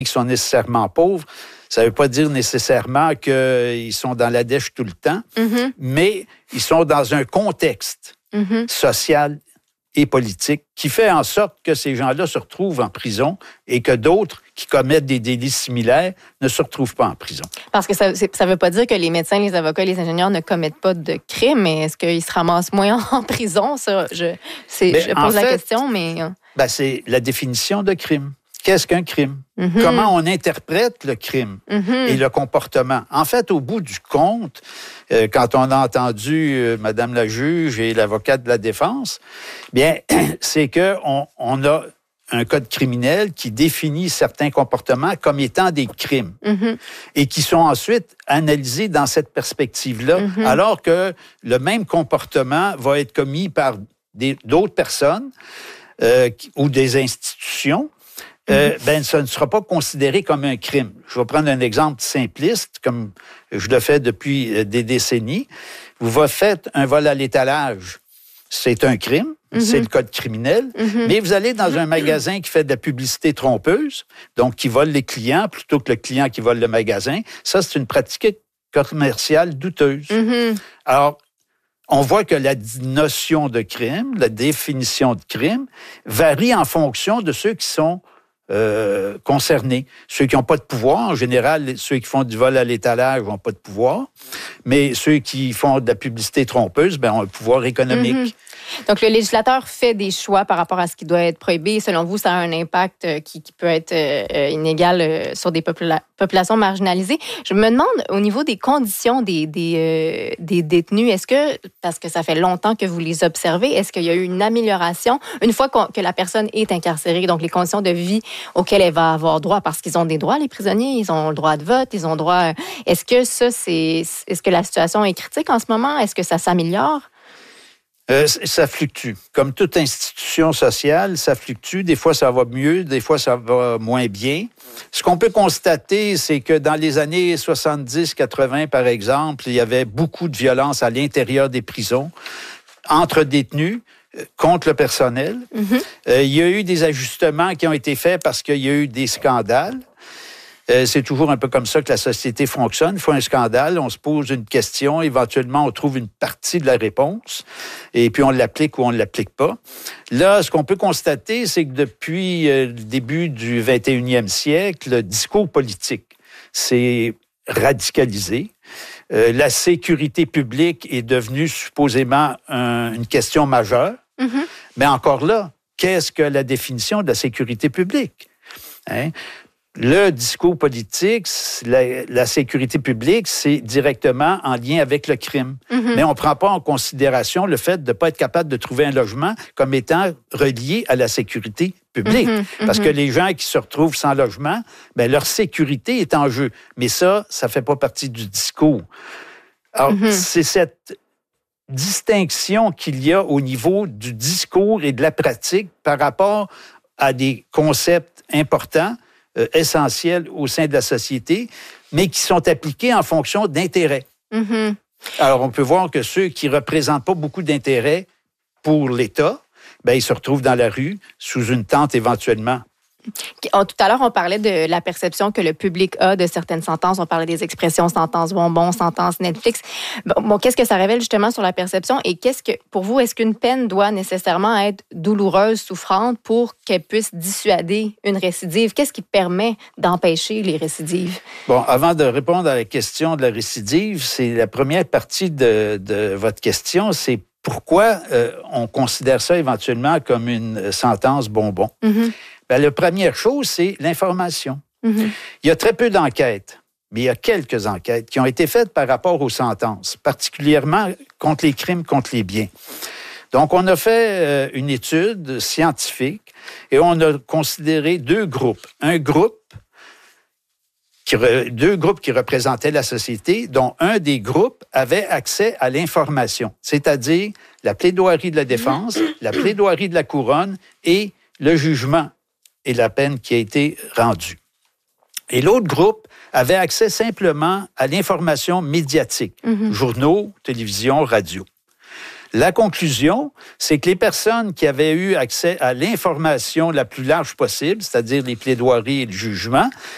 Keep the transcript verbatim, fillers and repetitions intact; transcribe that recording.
qui sont nécessairement pauvres. Ça ne veut pas dire nécessairement qu'ils sont dans la dèche tout le temps, mm-hmm. mais ils sont dans un contexte mm-hmm. social et politique qui fait en sorte que ces gens-là se retrouvent en prison et que d'autres qui commettent des délits similaires ne se retrouvent pas en prison. Parce que ça ne veut pas dire que les médecins, les avocats, les ingénieurs ne commettent pas de crimes, mais est-ce qu'ils se ramassent moins en prison? Ça, je, c'est, je pose la fait, question, mais... Ben, c'est la définition de crime. Qu'est-ce qu'un crime? Mm-hmm. Comment on interprète le crime mm-hmm. et le comportement? En fait, au bout du compte, euh, quand on a entendu euh, Madame la juge et l'avocate de la défense, bien, c'est qu'on on a un code criminel qui définit certains comportements comme étant des crimes mm-hmm. et qui sont ensuite analysés dans cette perspective-là, mm-hmm. alors que le même comportement va être commis par des, d'autres personnes euh, ou des institutions. Euh, ben, ça ne sera pas considéré comme un crime. Je vais prendre un exemple simpliste, comme je le fais depuis des décennies. Vous faites un vol à l'étalage, c'est un crime, mm-hmm. c'est le code criminel, mm-hmm. mais vous allez dans un magasin qui fait de la publicité trompeuse, donc qui vole les clients plutôt que le client qui vole le magasin. Ça, c'est une pratique commerciale douteuse. Mm-hmm. Alors, on voit que la notion de crime, la définition de crime, varie en fonction de ceux qui sont Euh, concernés. Ceux qui n'ont pas de pouvoir, en général, ceux qui font du vol à l'étalage n'ont pas de pouvoir, mais ceux qui font de la publicité trompeuse, ben, ont un pouvoir économique. Mm-hmm. Donc, le législateur fait des choix par rapport à ce qui doit être prohibé. Selon vous, ça a un impact qui, qui peut être euh, inégal euh, sur des popula- populations marginalisées. Je me demande, au niveau des conditions des, des, euh, des détenus, est-ce que, parce que ça fait longtemps que vous les observez, est-ce qu'il y a eu une amélioration une fois que la personne est incarcérée, donc les conditions de vie auxquelles elle va avoir droit, parce qu'ils ont des droits, les prisonniers, ils ont le droit de vote, ils ont droit... Est-ce que ça, c'est... Est-ce que la situation est critique en ce moment? Est-ce que ça s'améliore? Euh, ça fluctue. Comme toute institution sociale, ça fluctue. Des fois, ça va mieux, des fois, ça va moins bien. Ce qu'on peut constater, c'est que dans les années soixante-dix quatre-vingts, par exemple, il y avait beaucoup de violence à l'intérieur des prisons, entre détenus, contre le personnel. Mm-hmm. Euh, il y a eu des ajustements qui ont été faits parce qu'il y a eu des scandales. Euh, c'est toujours un peu comme ça que la société fonctionne. Il faut un scandale, on se pose une question, éventuellement on trouve une partie de la réponse, et puis on l'applique ou on ne l'applique pas. Là, ce qu'on peut constater, c'est que depuis euh, le début du vingt et unième siècle, le discours politique s'est radicalisé. Euh, la sécurité publique est devenue supposément un, une question majeure. Mm-hmm. Mais encore là, qu'est-ce que la définition de la sécurité publique? Hein? Le discours politique, la, la sécurité publique, c'est directement en lien avec le crime. Mm-hmm. Mais on ne prend pas en considération le fait de ne pas être capable de trouver un logement comme étant relié à la sécurité publique. Mm-hmm. Parce que les gens qui se retrouvent sans logement, ben, leur sécurité est en jeu. Mais ça, ça ne fait pas partie du discours. Alors, mm-hmm. c'est cette distinction qu'il y a au niveau du discours et de la pratique par rapport à des concepts importants, euh, essentiels au sein de la société, mais qui sont appliqués en fonction d'intérêts. Mm-hmm. Alors, on peut voir que ceux qui ne représentent pas beaucoup d'intérêts pour l'État, ben, ils se retrouvent dans la rue, sous une tente éventuellement. Tout à l'heure, on parlait de la perception que le public a de certaines sentences. On parlait des expressions sentence bonbon, sentence Netflix. Bon, qu'est-ce que ça révèle justement sur la perception et qu'est-ce que, pour vous, est-ce qu'une peine doit nécessairement être douloureuse, souffrante pour qu'elle puisse dissuader une récidive? Qu'est-ce qui permet d'empêcher les récidives? Bon, avant de répondre à la question de la récidive, c'est la première partie de, de votre question, c'est pourquoi euh, on considère ça éventuellement comme une sentence bonbon? Mm-hmm. Bien, la première chose, c'est l'information. Mm-hmm. Il y a très peu d'enquêtes, mais il y a quelques enquêtes qui ont été faites par rapport aux sentences, particulièrement contre les crimes contre les biens. Donc, on a fait euh, une étude scientifique et on a considéré deux groupes. Un groupe, qui re, deux groupes qui représentaient la société, dont un des groupes avait accès à l'information, c'est-à-dire la plaidoirie de la défense, la plaidoirie de la couronne et le jugement et la peine qui a été rendue. Et l'autre groupe avait accès simplement à l'information médiatique, mm-hmm. journaux, télévision, radio. La conclusion, c'est que les personnes qui avaient eu accès à l'information la plus large possible, c'est-à-dire les plaidoiries et le jugement,